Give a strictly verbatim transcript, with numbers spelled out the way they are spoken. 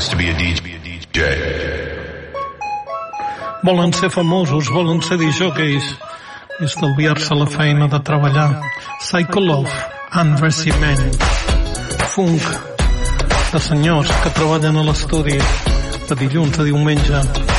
wants to be a D J. Volen ser famosos, volen ser disjòqueis i estalviar-se la feina de treballar. Psycho Love, Andre Ciment, funk de senyors que treballen a l'estudi de dilluns a diumenge.